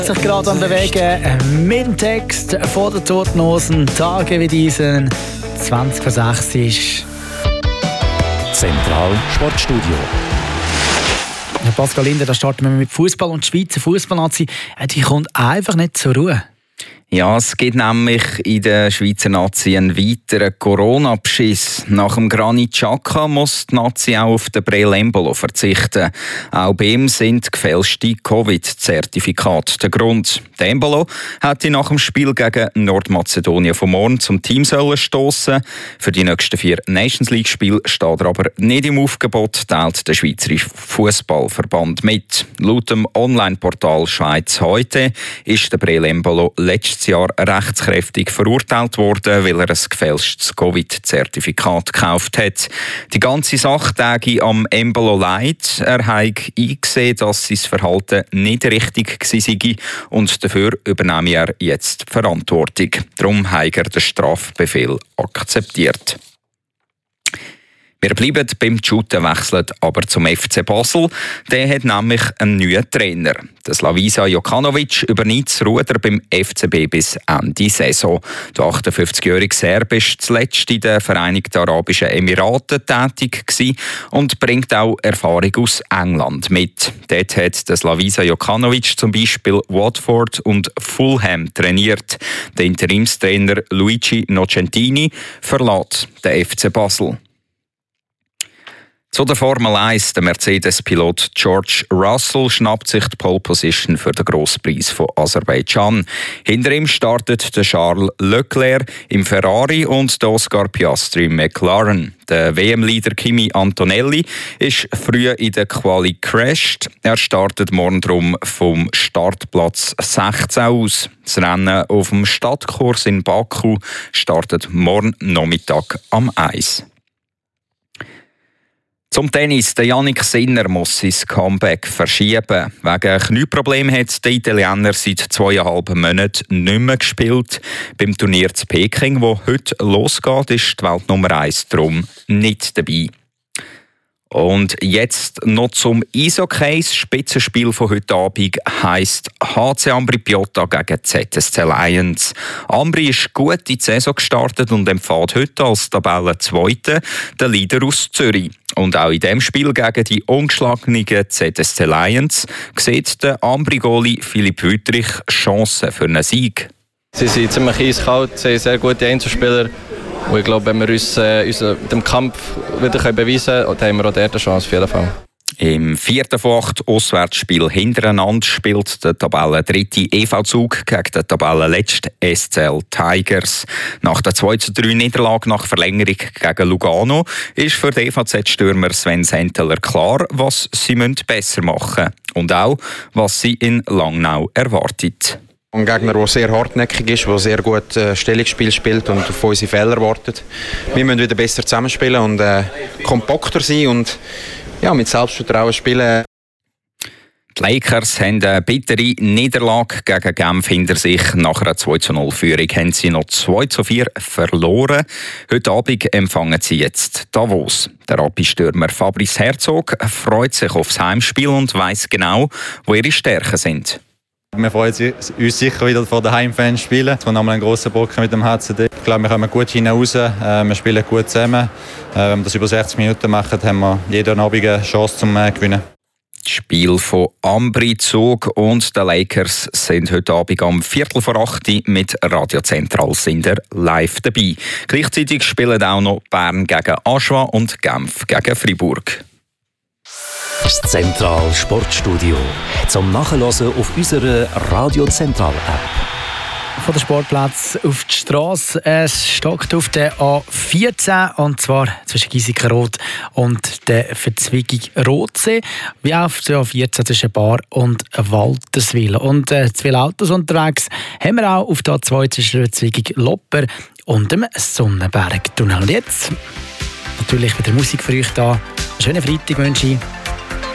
Sich gerade am Bewegen mit dem Text von der Toten Hosen. Tage wie diesen 20 vor 6 ist. Zentral Sportstudio. Ja, Pascal Linder, da starten wir mit Fußball und die Schweizer Fußballnazi, die kommt einfach nicht zur Ruhe. Ja, es gibt nämlich in der Schweizer Nazi einen weiteren Corona-Beschiss. Nach dem Granit Xhaka muss die Nazi auch auf den Breel Embolo verzichten. Auch bei ihm sind gefälschte Covid-Zertifikate der Grund. Der Embolo hätte nach dem Spiel gegen Nordmazedonien vom morgen zum Team stoßen. Für die nächsten 4 Nations-League-Spiele steht er aber nicht im Aufgebot, teilt der Schweizerische Fußballverband mit. Laut dem Online-Portal Schweiz heute ist der Breel Embolo letztes Jahr rechtskräftig verurteilt worden, weil er ein gefälschtes Covid-Zertifikat gekauft hat. Die ganze Sache täge am Embolo leid. Er habe eingesehen, dass sein Verhalten nicht richtig war und dafür übernehme er jetzt die Verantwortung. Darum hat er den Strafbefehl akzeptiert. Wir bleiben beim Shooten, wechseln aber zum FC Basel. Der hat nämlich einen neuen Trainer. Der Slavisa Jokanovic übernimmt das Ruder beim FCB bis Ende Saison. Der 58-jährige Serb war zuletzt in den Vereinigten Arabischen Emiraten tätig und bringt auch Erfahrung aus England mit. Dort hat der Slavisa Jokanovic zum Beispiel Watford und Fulham trainiert. Der Interimstrainer Luigi Nocentini verlässt den FC Basel. Zu der Formel 1. Der Mercedes-Pilot George Russell schnappt sich die Pole Position für den Grosspreis von Aserbaidschan. Hinter ihm startet der Charles Leclerc im Ferrari und der Oscar Piastri im McLaren. Der WM-Leader Kimi Antonelli ist früh in der Quali gecrashed. Er startet morgen drum vom Startplatz 16 aus. Das Rennen auf dem Stadtkurs in Baku startet morgen Nachmittag am 1. Zum Tennis. Der Jannik Sinner muss sein Comeback verschieben. Wegen Knieproblemen hat der Italiener seit 2,5 Monaten nicht mehr gespielt. Beim Turnier zu Peking, das heute losgeht, ist die Weltnummer 1 darum nicht dabei. Und jetzt noch zum Eishockey. Das Spitzenspiel von heute Abend heisst HC Ambri Piotta gegen ZSC Lions. Ambri ist gut in die Saison gestartet und empfiehlt heute als Tabellenzweiter den Leader aus Zürich. Und auch in diesem Spiel gegen die ungeschlagenen ZSC Lions sieht der Ambri-Goalie Philipp Wüttrich Chancen für einen Sieg. Sie sind ziemlich eiskalt, sie haben sehr gute Einzelspieler. Und ich glaube, wenn wir uns dem Kampf wieder beweisen können, dann haben wir auch dort eine Chance auf jeden Fall. Im 4. von 8 Auswärtsspiel hintereinander spielt der Tabellendritte EV Zug gegen den Tabellenletzten SCL Tigers. Nach der 2:3 Niederlage nach Verlängerung gegen Lugano ist für den EVZ-Stürmer Sven Senteler klar, was sie besser machen müssen und auch, was sie in Langnau erwartet. Ein Gegner, der sehr hartnäckig ist, der sehr gut Stellungsspiel spielt und auf unsere Fehler wartet. Wir müssen wieder besser zusammenspielen und kompakter sein und ja, mit Selbstvertrauen spielen. Die Lakers haben eine bittere Niederlage gegen Genf hinter sich. Nach einer 2:0-Führung haben sie noch 2:4 verloren. Heute Abend empfangen sie jetzt Davos. Der Rappi-Stürmer Fabrice Herzog freut sich aufs Heimspiel und weiss genau, wo ihre Stärken sind. Wir freuen uns sicher wieder vor den Heimfans zu spielen. Es war nochmal ein grosser Brocken mit dem HCD. Ich glaube, wir kommen gut hinaus. Wir spielen gut zusammen. Wenn wir das über 60 Minuten machen, haben wir jeden Abend eine Chance zum Gewinnen. Das Spiel von Ambri Zug und den Lakers sind heute Abend am 7:45 mit Radio Zentral Sinder live dabei. Gleichzeitig spielen auch noch Bern gegen Aschua und Genf gegen Fribourg. Das Zentral Sportstudio. Zum Nachhören auf unserer Radio Zentral App. Von der Sportplatz auf die Strasse. Es stockt auf der A14 und zwar zwischen Giesikenrot und der Verzweigung Rotsee, wie auch auf der A14 zwischen Bar und Walterswil. Und zu viele Autos unterwegs haben wir auch auf der A2 zwischen der Verzweigung Lopper und dem Sonnenbergtunnel. Und jetzt natürlich wieder Musik für euch da. Einen schönen Freitag wünsche ich.